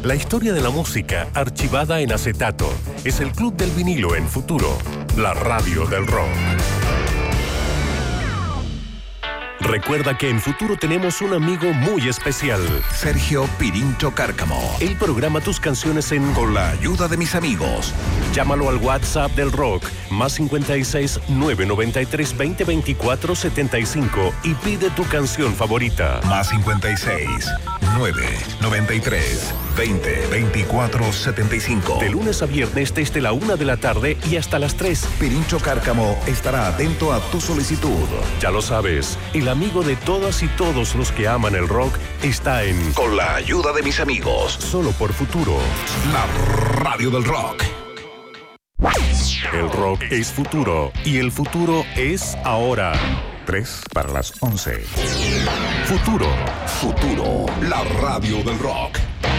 La historia de la música archivada en acetato. Es el Club del Vinilo en Futuro, la radio del rock. Recuerda que en Futuro tenemos un amigo muy especial. Sergio Pirincho Cárcamo. Él programa tus canciones Con la ayuda de mis amigos. Llámalo al WhatsApp del rock, +56 993 2024 75 y pide tu canción favorita. +56 993 2024 75. De lunes a viernes desde la 1 de la tarde y hasta las 3. Pirincho Cárcamo estará atento a tu solicitud. Ya lo sabes, el amigo de todas y todos los que aman el rock está en Con la ayuda de mis amigos. Solo por Futuro. La radio del rock. El rock es futuro y el futuro es ahora. 11:03. Futuro. Futuro, la radio del rock.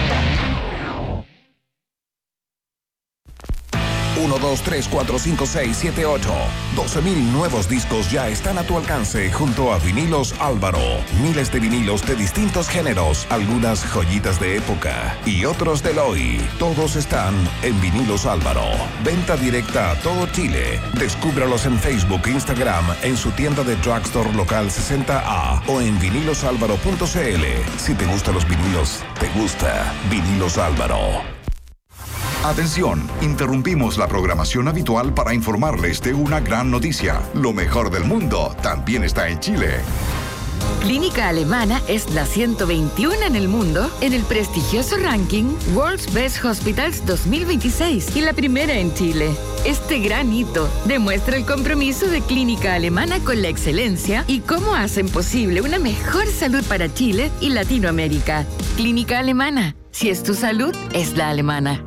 1, 2, 3, 4, 5, 6, 7, 8. 12,000 nuevos discos ya están a tu alcance junto a Vinilos Álvaro. Miles de vinilos de distintos géneros, algunas joyitas de época y otros del hoy. Todos están en Vinilos Álvaro. Venta directa a todo Chile. Descúbralos en Facebook e Instagram, en su tienda de drugstore local 60A o en vinilosálvaro.cl. Si te gustan los vinilos, te gusta Vinilos Álvaro. Atención, interrumpimos la programación habitual para informarles de una gran noticia. Lo mejor del mundo también está en Chile. Clínica Alemana es la 121 en el mundo en el prestigioso ranking World's Best Hospitals 2026 y la primera en Chile. Este gran hito demuestra el compromiso de Clínica Alemana con la excelencia y cómo hacen posible una mejor salud para Chile y Latinoamérica. Clínica Alemana. Si es tu salud, es la alemana.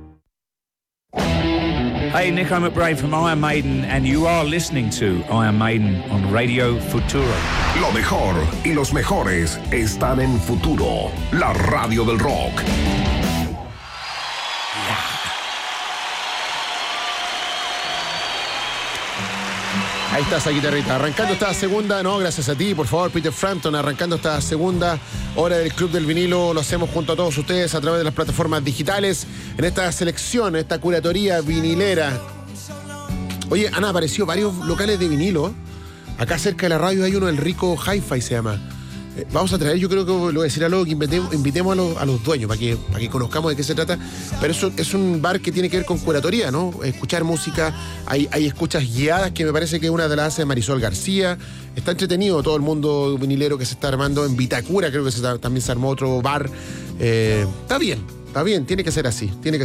Hey, Nick, I'm McBride from Iron Maiden, and you are listening to Iron Maiden on Radio Futuro. Lo mejor y los mejores están en Futuro, la radio del rock. Ahí está esa guitarrita, arrancando esta segunda, no, gracias a ti, por favor, Peter Frampton, arrancando esta segunda hora del Club del Vinilo, lo hacemos junto a todos ustedes a través de las plataformas digitales, en esta selección, esta curatoría vinilera. Oye, han aparecido varios locales de vinilo, acá cerca de la radio hay uno, el Rico Hi-Fi se llama. Vamos a traer, yo creo que lo voy a decir a luego, que invitemos a los dueños para que conozcamos de qué se trata. Pero eso es un bar que tiene que ver con curatoría, ¿no? Escuchar música, hay escuchas guiadas, que me parece que una de las hace Marisol García. Está entretenido todo el mundo vinilero que se está armando en Vitacura, creo que también se armó otro bar. Está bien, tiene que ser así.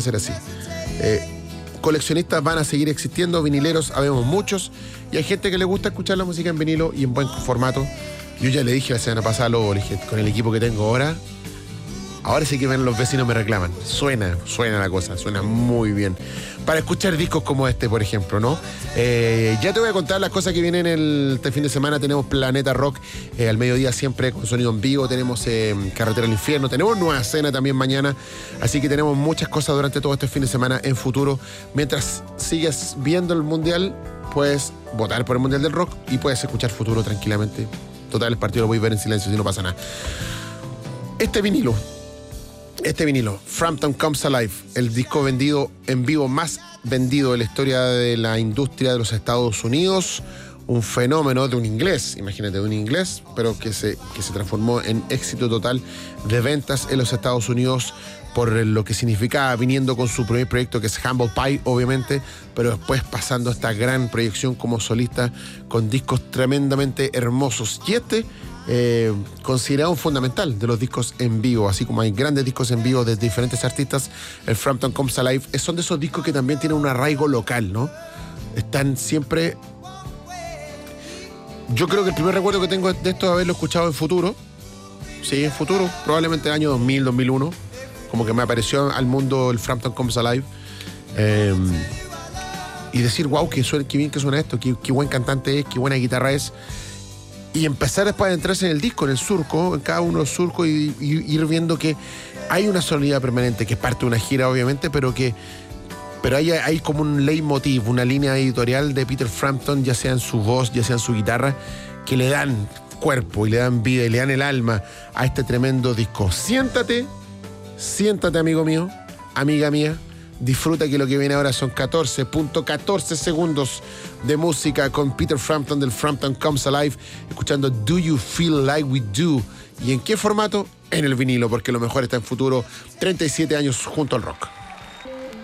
Coleccionistas van a seguir existiendo, vinileros habemos muchos, y hay gente que le gusta escuchar la música en vinilo y en buen formato. Yo ya le dije la semana pasada, luego le dije, con el equipo que tengo ahora sí que ven, los vecinos me reclaman. Suena la cosa, suena muy bien. Para escuchar discos como este, por ejemplo, ¿no? Ya te voy a contar las cosas que vienen este fin de semana. Tenemos Planeta Rock al mediodía, siempre con sonido en vivo. Tenemos Carretera al Infierno. Tenemos Nueva Cena también mañana. Así que tenemos muchas cosas durante todo este fin de semana en Futuro. Mientras sigas viendo el Mundial, puedes votar por el Mundial del Rock y puedes escuchar Futuro tranquilamente. Total, el partido lo voy a ver en silencio si no pasa nada. Este vinilo, Frampton Comes Alive, el disco vendido en vivo más vendido de la historia de la industria de los Estados Unidos. Un fenómeno de un inglés, imagínate, de un inglés, pero que se transformó en éxito total de ventas en los Estados Unidos por lo que significaba, viniendo con su primer proyecto, que es Humble Pie, obviamente, pero después pasando esta gran proyección como solista con discos tremendamente hermosos. Y considerado un fundamental de los discos en vivo, así como hay grandes discos en vivo de diferentes artistas, el Frampton Comes Alive son de esos discos que también tienen un arraigo local, ¿no? Están siempre... Yo creo que el primer recuerdo que tengo de esto es haberlo escuchado en Futuro. Sí, en Futuro, probablemente el año 2000, 2001. Como que me apareció al mundo el Frampton Comes Alive. Y decir, wow, qué bien que suena esto, qué buen cantante es, qué buena guitarra es. Y empezar después a entrarse en el disco, en el surco, en cada uno de los surcos, y ir viendo que hay una sonoridad permanente, que es parte de una gira, obviamente, pero hay como un leitmotiv, una línea editorial de Peter Frampton, ya sea en su voz, ya sea en su guitarra, que le dan cuerpo y le dan vida y le dan el alma a este tremendo disco. Siéntate Siéntate, amigo mío, amiga mía. Disfruta que lo que viene ahora son 14.14 segundos de música con Peter Frampton del Frampton Comes Alive, escuchando Do You Feel Like We Do. ¿Y en qué formato? En el vinilo, porque lo mejor está en futuro. 37 años junto al rock.